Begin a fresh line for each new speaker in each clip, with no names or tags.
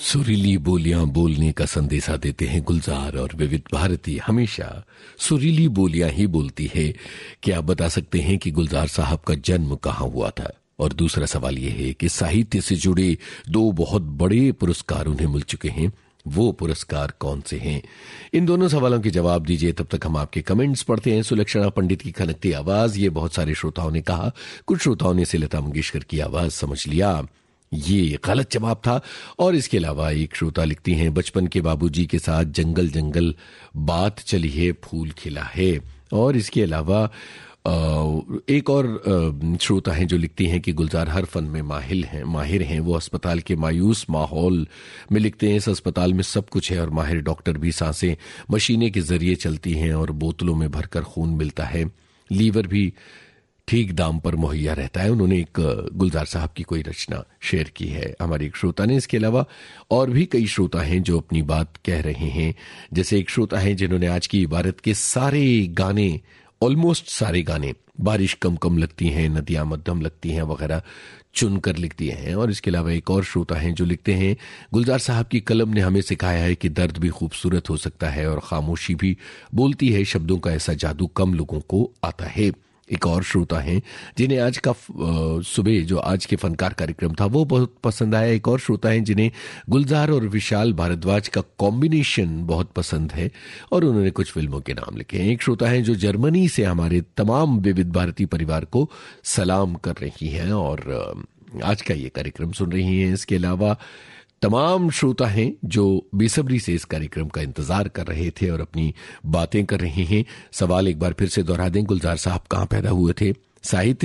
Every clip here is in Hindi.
सुरीली बोलियां बोलने का संदेशा देते हैं गुलजार और विविध भारती हमेशा सुरीली बोलियां ही बोलती है। क्या आप बता सकते हैं कि गुलजार साहब का जन्म कहाँ हुआ था? और दूसरा सवाल यह है कि साहित्य से जुड़े दो बहुत बड़े पुरस्कार उन्हें मिल चुके हैं, वो पुरस्कार कौन से हैं? इन दोनों सवालों के जवाब दीजिए। तब तक हम आपके कमेंट्स पढ़ते हैं। सुलक्षणा पंडित की खनकती आवाज, ये बहुत सारे श्रोताओं ने कहा। कुछ श्रोताओं ने इसे लता मंगेशकर की आवाज समझ लिया, ये गलत जवाब था। और इसके अलावा एक श्रोता लिखती हैं, बचपन के बाबूजी के साथ जंगल जंगल बात चली है, फूल खिला है। और इसके अलावा एक और श्रोता हैं जो लिखती हैं कि गुलजार हर फन में माहिर हैं। वो अस्पताल के मायूस माहौल में लिखते हैं, इस अस्पताल में सब कुछ है और माहिर डॉक्टर भी, सांसें मशीनें के जरिए चलती हैं और बोतलों में भरकर खून मिलता है, लीवर भी ठीक दाम पर मुहैया रहता है। उन्होंने एक गुलजार साहब की कोई रचना शेयर की है हमारे एक श्रोता ने। इसके अलावा और भी कई श्रोता हैं जो अपनी बात कह रहे हैं। जैसे एक श्रोता हैं जिन्होंने आज की इबारत के सारे गाने, ऑलमोस्ट सारे गाने, बारिश कम कम लगती हैं, नदियां मध्यम लगती हैं वगैरह चुनकर लिख दिए हैं। और इसके अलावा एक और श्रोता हैं जो लिखते हैं, गुलजार साहब की कलम ने हमें सिखाया है कि दर्द भी खूबसूरत हो सकता है और खामोशी भी बोलती है। शब्दों का ऐसा जादू कम लोगों को आता है। एक और श्रोता हैं जिन्हें आज का सुबह जो आज के फनकार कार्यक्रम था वो बहुत पसंद आया। एक और श्रोता हैं जिन्हें गुलजार और विशाल भारद्वाज का कॉम्बिनेशन बहुत पसंद है और उन्होंने कुछ फिल्मों के नाम लिखे हैं। एक श्रोता हैं जो जर्मनी से हमारे तमाम विविध भारती परिवार को सलाम कर रही हैं और आज का ये कार्यक्रम सुन रही हैं। इसके अलावा तमाम श्रोता हैं जो बेसब्री से इस कार्यक्रम का इंतजार कर रहे थे और अपनी बातें कर रहे हैं। सवाल एक बार फिर से दोहरा दें, गुलजार साहब कहाँ पैदा हुए थे? साहित्य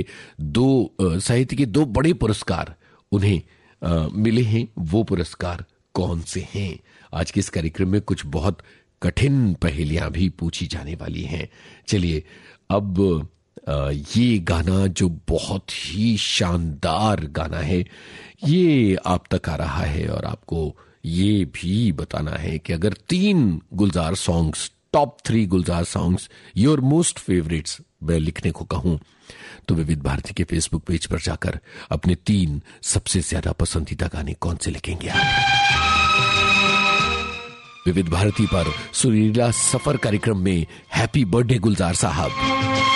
के दो बड़े पुरस्कार उन्हें मिले हैं, वो पुरस्कार कौन से हैं? आज के इस कार्यक्रम में कुछ बहुत कठिन पहेलियां भी पूछी जाने वाली हैं। चलिए अब ये गाना जो बहुत ही शानदार गाना है ये आप तक आ रहा है और आपको ये भी बताना है कि अगर 3 गुलजार songs, top 3 Gulzar songs, your most favourites मैं लिखने को कहूं तो विविध भारती के फेसबुक पेज पर जाकर अपने 3 सबसे ज्यादा पसंदीदा गाने कौन से लिखेंगे आप? विविध भारती पर सुरीला सफर कार्यक्रम में हैप्पी बर्थडे गुलजार साहब।